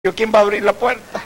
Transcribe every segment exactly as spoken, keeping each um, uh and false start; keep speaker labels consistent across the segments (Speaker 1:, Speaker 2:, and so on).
Speaker 1: ¿Quién va a abrir la puerta?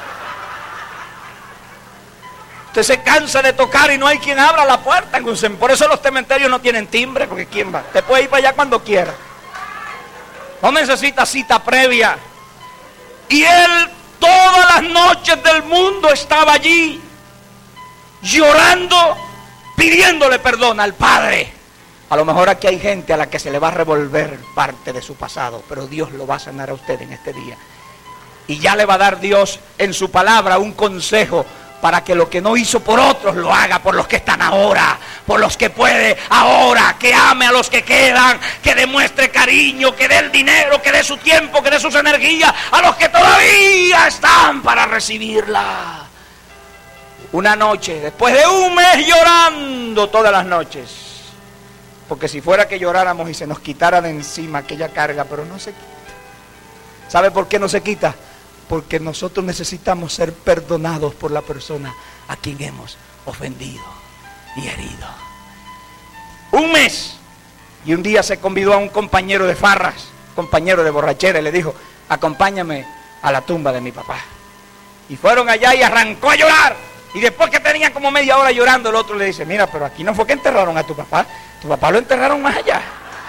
Speaker 1: Usted se cansa de tocar y no hay quien abra la puerta. Por eso los cementerios no tienen timbre, porque ¿quién va? Te puede ir para allá cuando quiera. No necesita cita previa. Y él todas las noches del mundo estaba allí, llorando, pidiéndole perdón al Padre. A lo mejor aquí hay gente a la que se le va a revolver parte de su pasado, pero Dios lo va a sanar a usted en este día. Y ya le va a dar Dios en su palabra un consejo para que lo que no hizo por otros lo haga por los que están ahora, por los que puede ahora, que ame a los que quedan, que demuestre cariño, que dé el dinero, que dé su tiempo, que dé sus energías a los que todavía están para recibirla. Una noche, después de un mes llorando todas las noches, porque si fuera que lloráramos y se nos quitara de encima aquella carga, pero no se quita. ¿Sabe por qué no se quita? Porque nosotros necesitamos ser perdonados por la persona a quien hemos ofendido y herido. Un mes. Y un día se convidó a un compañero de farras, compañero de borrachera, y le dijo: acompáñame a la tumba de mi papá. Y fueron allá y arrancó a llorar. Y después que tenían como media hora llorando, el otro le dice: mira, pero aquí no fue que enterraron a tu papá, tu papá lo enterraron más allá.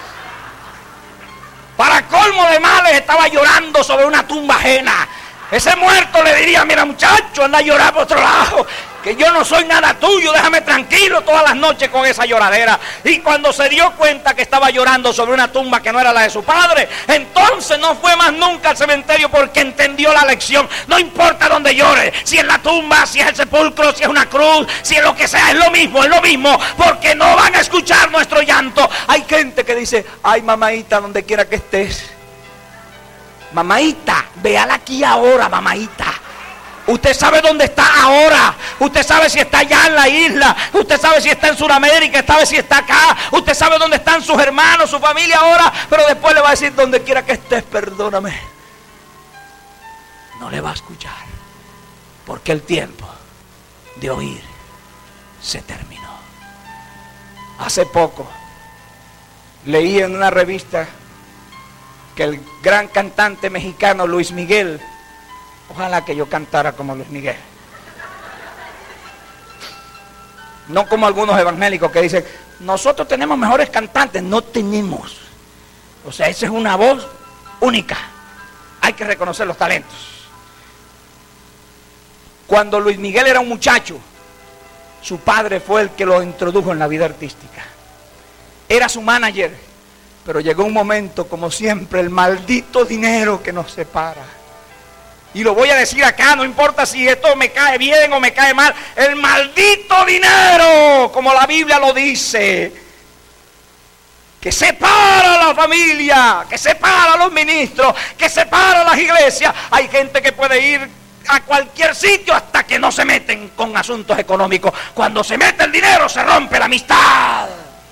Speaker 1: Para colmo de males, estaba llorando sobre una tumba ajena. Ese muerto le diría: mira, muchacho, anda a llorar por otro lado, que yo no soy nada tuyo, déjame tranquilo todas las noches con esa lloradera. Y cuando se dio cuenta que estaba llorando sobre una tumba que no era la de su padre, entonces no fue más nunca al cementerio, porque entendió la lección. No importa dónde llore, si es la tumba, si es el sepulcro, si es una cruz, si es lo que sea, es lo mismo, es lo mismo, porque no van a escuchar nuestro llanto. Hay gente que dice: ay, mamaita, donde quiera que estés, mamaita, véala aquí ahora, mamaita. Usted sabe dónde está ahora. Usted sabe si está allá en la isla. Usted sabe si está en Sudamérica. Sabe si está acá. Usted sabe dónde están sus hermanos, su familia ahora. Pero después le va a decir: donde quiera que estés, perdóname. No le va a escuchar, porque el tiempo de oír se terminó. Hace poco leí en una revista que el gran cantante mexicano Luis Miguel, ojalá que yo cantara como Luis Miguel, no como algunos evangélicos que dicen: nosotros tenemos mejores cantantes. No tenemos. O sea, esa es una voz única. Hay que reconocer los talentos. Cuando Luis Miguel era un muchacho, su padre fue el que lo introdujo en la vida artística. Era su manager. Pero llegó un momento, como siempre, el maldito dinero que nos separa. Y lo voy a decir acá, no importa si esto me cae bien o me cae mal. El maldito dinero, como la Biblia lo dice, que separa a la familia, que separa a los ministros, que separa a las iglesias. Hay gente que puede ir a cualquier sitio hasta que no se meten con asuntos económicos. Cuando se mete el dinero, se rompe la amistad.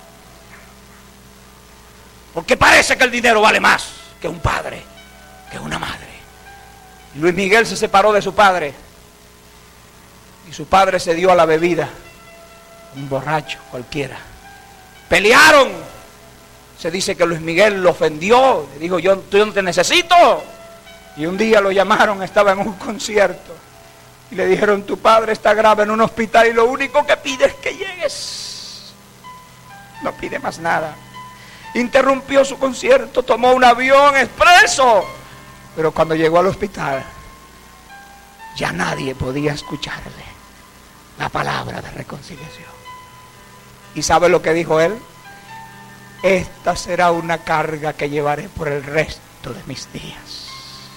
Speaker 1: Porque parece que el dinero vale más que un padre, que una madre. Y Luis Miguel se separó de su padre. Y su padre se dio a la bebida. Un borracho cualquiera. Pelearon. Se dice que Luis Miguel lo ofendió. Le dijo: yo, yo no te necesito. Y un día lo llamaron, estaba en un concierto. Y le dijeron: tu padre está grave en un hospital y lo único que pide es que llegues. No pide más nada. Interrumpió su concierto, tomó un avión expreso. Pero cuando llegó al hospital, ya nadie podía escucharle la palabra de reconciliación. ¿Y sabe lo que dijo él? Esta será una carga que llevaré por el resto de mis días.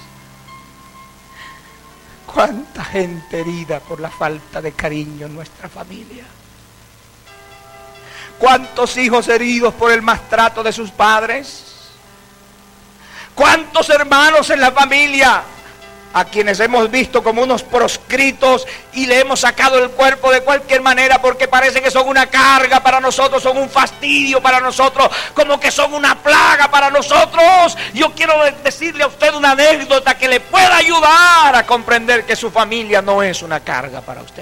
Speaker 1: ¿Cuánta gente herida por la falta de cariño en nuestra familia? ¿Cuántos hijos heridos por el maltrato de sus padres? ¿Cuántos hermanos en la familia a quienes hemos visto como unos proscritos y le hemos sacado el cuerpo de cualquier manera porque parece que son una carga para nosotros, son un fastidio para nosotros, como que son una plaga para nosotros? Yo quiero decirle a usted una anécdota que le pueda ayudar a comprender que su familia no es una carga para usted.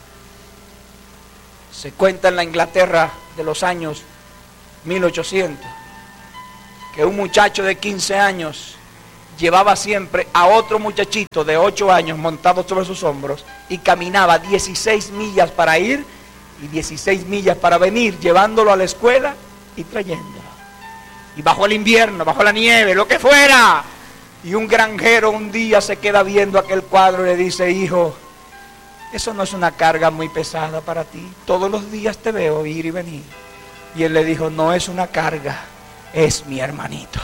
Speaker 1: Se cuenta en la Inglaterra de los años mil ochocientos que un muchacho de quince años llevaba siempre a otro muchachito de ocho años montado sobre sus hombros y caminaba dieciséis millas para ir y dieciséis millas para venir, llevándolo a la escuela y trayéndolo. Y bajo el invierno, bajo la nieve, lo que fuera. Y un granjero un día se queda viendo aquel cuadro y le dice: hijo, eso no es una carga muy pesada para ti. Todos los días te veo ir y venir. Y él le dijo: no es una carga, es mi hermanito.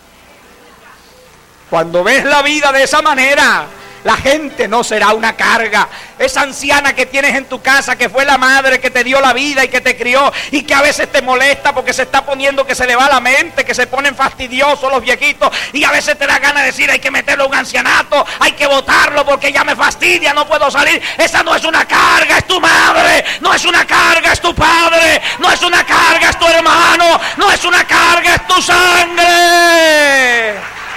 Speaker 1: Cuando ves la vida de esa manera, la gente no será una carga. Esa anciana que tienes en tu casa, que fue la madre que te dio la vida y que te crió, y que a veces te molesta porque se está poniendo que se le va la mente, que se ponen fastidiosos los viejitos, y a veces te da ganas de decir: hay que meterlo a un ancianato, hay que botarlo porque ya me fastidia, no puedo salir. Esa no es una carga, es tu madre. No es una carga, es tu padre. No es una carga, es tu hermano. No es una carga, es tu sangre.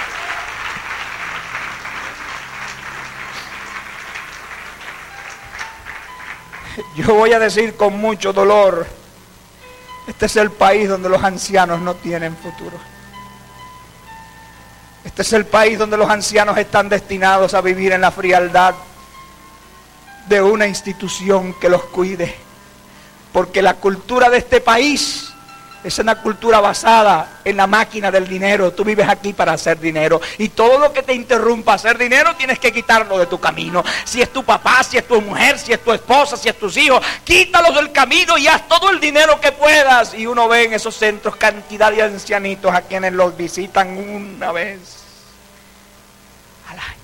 Speaker 1: Yo voy a decir con mucho dolor: este es el país donde los ancianos no tienen futuro. Este es el país donde los ancianos están destinados a vivir en la frialdad de una institución que los cuide. Porque la cultura de este país es una cultura basada en la máquina del dinero. Tú vives aquí para hacer dinero, y todo lo que te interrumpa hacer dinero tienes que quitarlo de tu camino. Si es tu papá, si es tu mujer, si es tu esposa, si es tus hijos, quítalos del camino y haz todo el dinero que puedas. Y uno ve en esos centros cantidad de ancianitos a quienes los visitan una vez al año.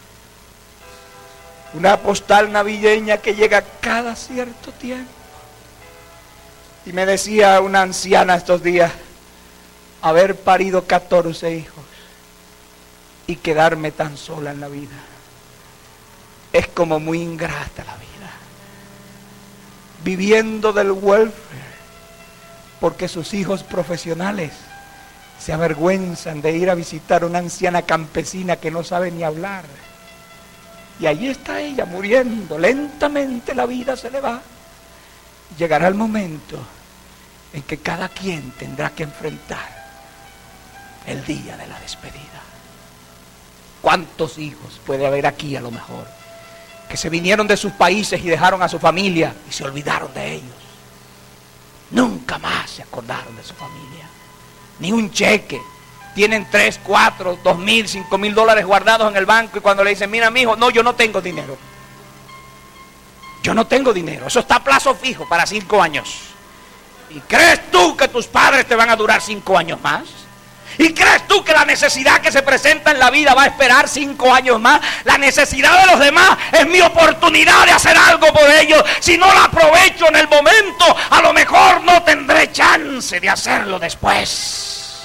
Speaker 1: Una postal navideña que llega cada cierto tiempo. Y me decía una anciana estos días: haber parido catorce hijos y quedarme tan sola en la vida es como muy ingrata la vida. Viviendo del welfare, porque sus hijos profesionales se avergüenzan de ir a visitar a una anciana campesina que no sabe ni hablar. Y allí está ella muriendo, lentamente la vida se le va. Llegará el momento en que cada quien tendrá que enfrentar el día de la despedida. ¿Cuántos hijos puede haber aquí a lo mejor que se vinieron de sus países y dejaron a su familia y se olvidaron de ellos? Nunca más se acordaron de su familia. Ni un cheque. Tienen tres, cuatro, dos mil, cinco mil dólares guardados en el banco, y cuando le dicen: mira, mijo, no, yo no tengo dinero. Yo no tengo dinero, eso está a plazo fijo para cinco años. ¿Y crees tú que tus padres te van a durar cinco años más? ¿Y crees tú que la necesidad que se presenta en la vida va a esperar cinco años más? La necesidad de los demás es mi oportunidad de hacer algo por ellos. Si no la aprovecho en el momento, a lo mejor no tendré chance de hacerlo después.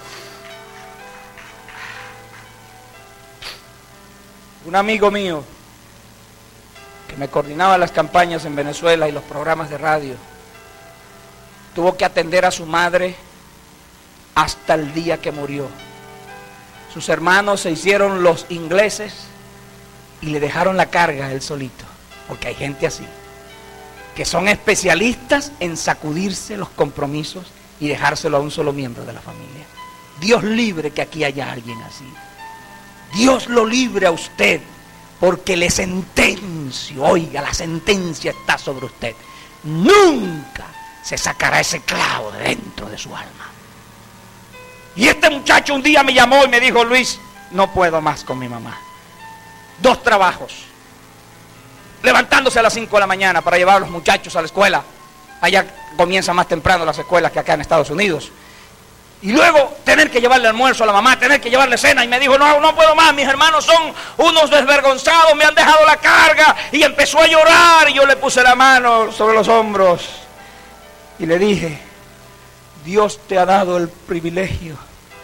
Speaker 1: Un amigo mío que me coordinaba las campañas en Venezuela y los programas de radio, tuvo que atender a su madre hasta el día que murió. Sus hermanos se hicieron los ingleses y le dejaron la carga él solito, porque hay gente así, que son especialistas en sacudirse los compromisos y dejárselo a un solo miembro de la familia. Dios libre que aquí haya alguien así. Dios lo libre a usted, porque le sentencio, oiga, la sentencia está sobre usted. Nunca se sacará ese clavo de dentro de su alma. Y este muchacho un día me llamó y me dijo: Luis, no puedo más con mi mamá. Dos trabajos. Levantándose a las cinco de la mañana para llevar a los muchachos a la escuela. Allá comienzan más temprano las escuelas que acá en Estados Unidos. Y luego tener que llevarle almuerzo a la mamá, tener que llevarle cena. Y me dijo: no, no puedo más, mis hermanos son unos desvergonzados, me han dejado la carga. Y empezó a llorar, y yo le puse la mano sobre los hombros y le dije: Dios te ha dado el privilegio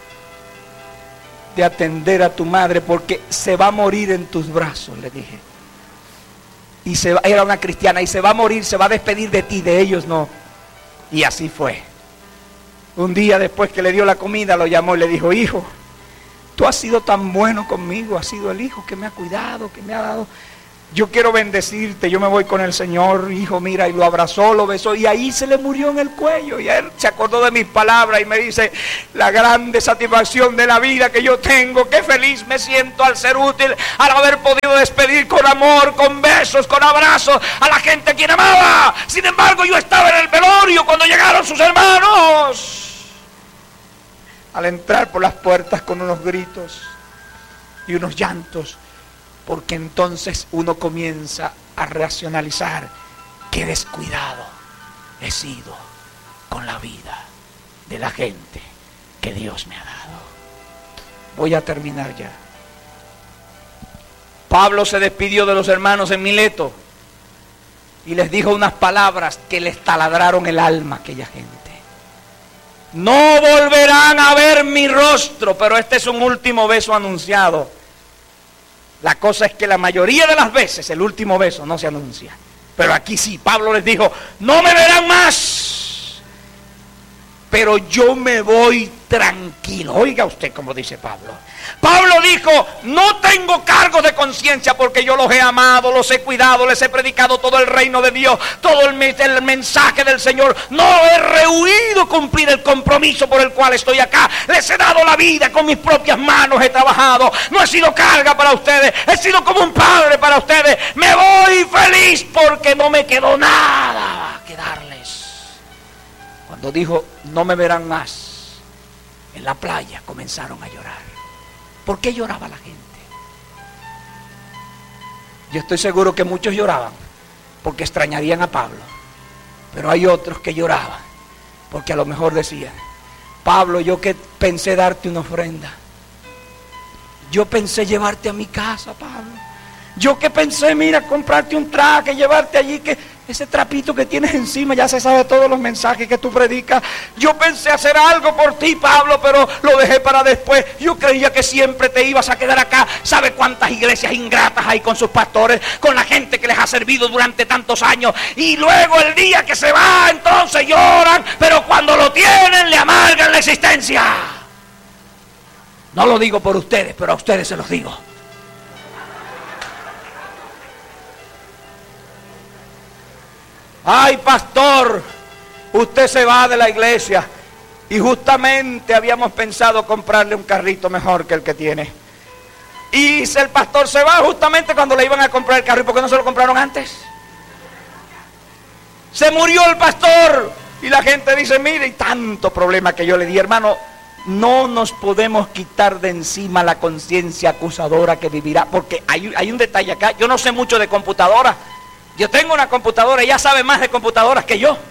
Speaker 1: de atender a tu madre, porque se va a morir en tus brazos, le dije. Y se va, era una cristiana, y se va a morir, se va a despedir de ti, de ellos no. Y así fue. Un día después que le dio la comida, lo llamó y le dijo: hijo, tú has sido tan bueno conmigo, has sido el hijo que me ha cuidado, que me ha dado. yo quiero bendecirte, yo me voy con el Señor, hijo, mira, y lo abrazó, lo besó, y ahí se le murió en el cuello, y él se acordó de mis palabras y me dice, la grande satisfacción de la vida que yo tengo, qué feliz me siento al ser útil, al haber podido despedir con amor, con besos, con abrazos, a la gente a quien amaba. Sin embargo, yo estaba en el velorio cuando llegaron sus hermanos, al entrar por las puertas con unos gritos y unos llantos, porque entonces uno comienza a racionalizar qué descuidado he sido con la vida de la gente que Dios me ha dado. Voy a terminar ya. Pablo se despidió de los hermanos en Mileto y les dijo unas palabras que les taladraron el alma a aquella gente. No volverán a ver mi rostro, pero este es un último beso anunciado. La cosa es que la mayoría de las veces el último beso no se anuncia. Pero aquí sí, Pablo les dijo, no me verán más, pero yo me voy tranquilo. Oiga usted cómo dice Pablo. Pablo dijo, no tengo cargo de conciencia porque yo los he amado, los he cuidado, les he predicado todo el reino de Dios, todo el, el mensaje del Señor. No he rehuido cumplir el compromiso por el cual estoy acá. Les he dado la vida, con mis propias manos he trabajado. No he sido carga para ustedes, he sido como un padre para ustedes. Me voy feliz porque no me quedó nada que darles. Cuando dijo, no me verán más, en la playa comenzaron a llorar. ¿Por qué lloraba la gente? Yo estoy seguro que muchos lloraban porque extrañarían a Pablo, pero hay otros que lloraban porque a lo mejor decían, Pablo, yo que pensé darte una ofrenda, yo pensé llevarte a mi casa, Pablo, yo que pensé, mira, comprarte un traje, llevarte allí, que ese trapito que tienes encima ya se sabe todos los mensajes que tú predicas. Yo pensé hacer algo por ti, Pablo, pero lo dejé para después. Yo creía que siempre te ibas a quedar acá. ¿Sabe cuántas iglesias ingratas hay con sus pastores, con la gente que les ha servido durante tantos años? Y luego el día que se va, entonces lloran, pero cuando lo tienen le amargan la existencia. No lo digo por ustedes, pero a ustedes se los digo. Ay, pastor, usted se va de la iglesia y justamente habíamos pensado comprarle un carrito mejor que el que tiene. Y el pastor se va justamente cuando le iban a comprar el carro. ¿Y por qué no se lo compraron antes? Se murió el pastor y la gente dice, mire, y tanto problema que yo le di, hermano. No nos podemos quitar de encima la conciencia acusadora que vivirá, porque hay, hay un detalle acá. Yo no sé mucho de computadora. Yo tengo una computadora, ella sabe más de computadoras que yo.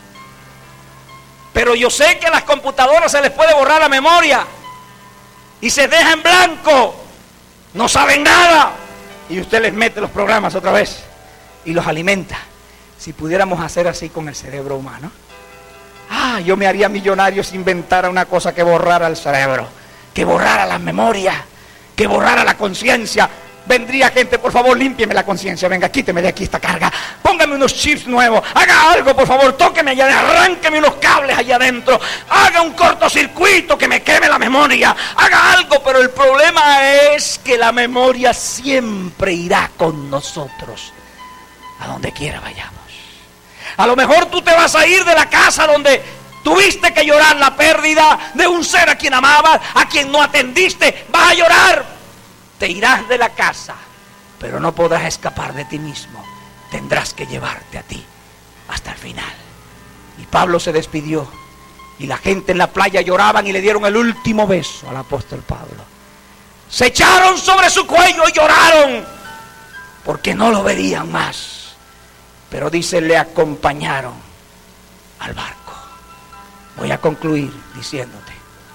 Speaker 1: Pero yo sé que a las computadoras se les puede borrar la memoria y se deja en blanco. No saben nada. Y usted les mete los programas otra vez y los alimenta. Si pudiéramos hacer así con el cerebro humano, ah, yo me haría millonario si inventara una cosa que borrara el cerebro, que borrara la memoria, que borrara la conciencia. Vendría gente, por favor, límpieme la conciencia, venga, quíteme de aquí esta carga, póngame unos chips nuevos, haga algo, por favor, tóqueme allá, arránqueme unos cables allá adentro, haga un cortocircuito que me queme la memoria, haga algo. Pero el problema es que la memoria siempre irá con nosotros, a donde quiera vayamos. A lo mejor tú te vas a ir de la casa donde tuviste que llorar la pérdida de un ser a quien amabas, a quien no atendiste, vas a llorar. Te irás de la casa, pero no podrás escapar de ti mismo. Tendrás que llevarte a ti hasta el final. Y Pablo se despidió y la gente en la playa lloraban y le dieron el último beso al apóstol Pablo. Se echaron sobre su cuello y lloraron porque no lo verían más. Pero dice, le acompañaron al barco. Voy a concluir diciéndote,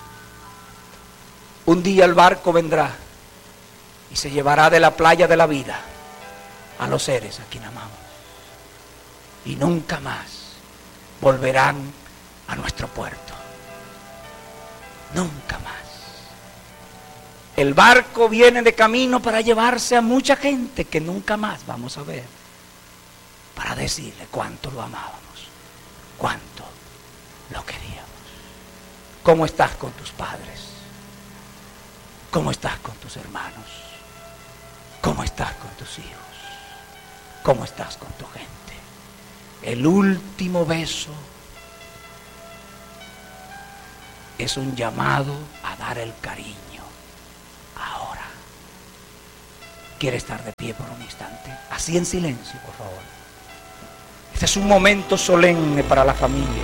Speaker 1: un día el barco vendrá y se llevará de la playa de la vida a los seres a quien amamos. Y nunca más volverán a nuestro puerto. Nunca más. El barco viene de camino para llevarse a mucha gente que nunca más vamos a ver, para decirle cuánto lo amábamos, cuánto lo queríamos. ¿Cómo estás con tus padres? ¿Cómo estás con tus hermanos? ¿Cómo estás con tus hijos? ¿Cómo estás con tu gente? El último beso es un llamado a dar el cariño. Ahora. ¿Quiere estar de pie por un instante? Así en silencio, por favor. Este es un momento solemne para la familia.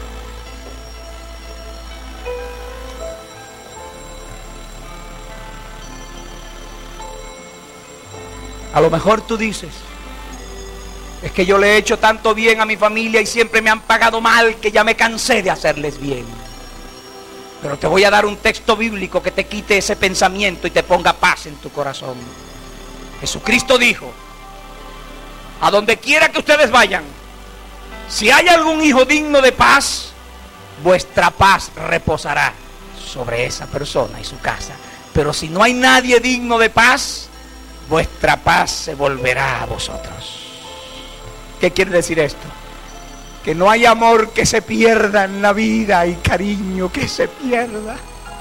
Speaker 1: A lo mejor tú dices, es que yo le he hecho tanto bien a mi familia y siempre me han pagado mal que ya me cansé de hacerles bien. Pero te voy a dar un texto bíblico que te quite ese pensamiento y te ponga paz en tu corazón. Jesucristo dijo, a donde quiera que ustedes vayan, si hay algún hijo digno de paz, vuestra paz reposará sobre esa persona y su casa. Pero si no hay nadie digno de paz, vuestra paz se volverá a vosotros. ¿Qué quiere decir esto? Que no hay amor que se pierda en la vida y cariño que se pierda.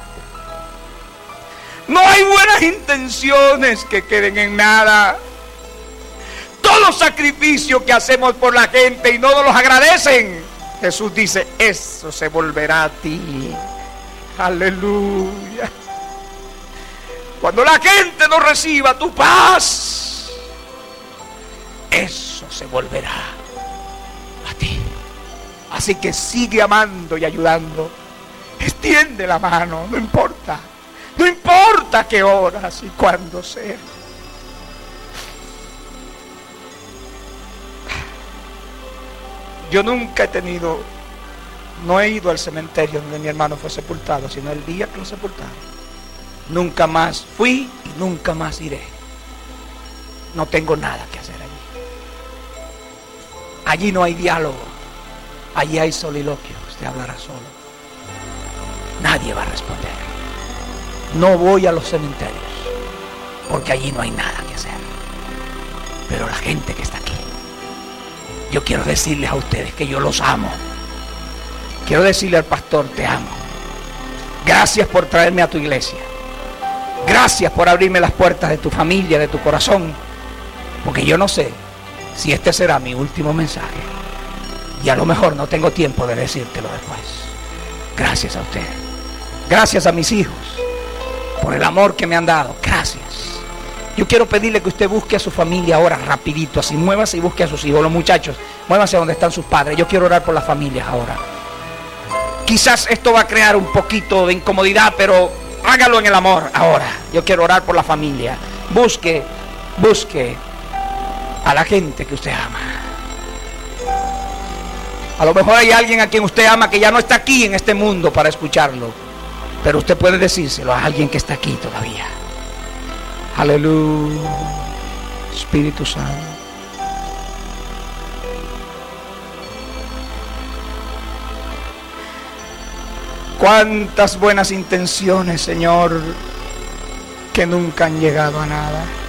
Speaker 1: No hay buenas intenciones que queden en nada. Todo sacrificio que hacemos por la gente y no nos los agradecen, Jesús dice, eso se volverá a ti. Aleluya. Cuando la gente no reciba tu paz, eso se volverá a ti. Así que sigue amando y ayudando. Extiende la mano, no importa. No importa qué horas y cuándo sea. Yo nunca he tenido, no he ido al cementerio donde mi hermano fue sepultado, sino el día que lo sepultaron. Nunca más fui y nunca más iré. No tengo nada que hacer allí. Allí no hay diálogo. Allí hay soliloquio. Usted hablará solo. Nadie va a responder. No voy a los cementerios porque allí no hay nada que hacer. Pero la gente que está aquí, yo quiero decirles a ustedes que yo los amo. Quiero decirle al pastor, te amo. Gracias por traerme a tu iglesia. Gracias por abrirme las puertas de tu familia, de tu corazón. Porque yo no sé si este será mi último mensaje. Y a lo mejor no tengo tiempo de decírtelo después. Gracias a usted. Gracias a mis hijos por el amor que me han dado. Gracias. Yo quiero pedirle que usted busque a su familia ahora rapidito. Así muévase y busque a sus hijos. Los muchachos, muévanse donde están sus padres. Yo quiero orar por las familias ahora. Quizás esto va a crear un poquito de incomodidad, pero hágalo en el amor ahora. Yo quiero orar por la familia. Busque, busque a la gente que usted ama. A lo mejor hay alguien a quien usted ama que ya no está aquí en este mundo para escucharlo, pero usted puede decírselo a alguien que está aquí todavía. Aleluya. Espíritu Santo. Cuántas buenas intenciones, Señor, que nunca han llegado a nada.